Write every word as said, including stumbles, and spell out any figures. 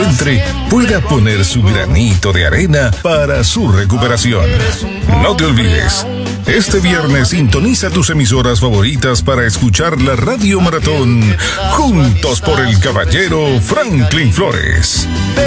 encuentre pueda poner su granito de arena para su recuperación. No te olvides, este viernes sintoniza tus emisoras favoritas para escuchar la Radio Maratón, juntos por el caballero Franklin Flores.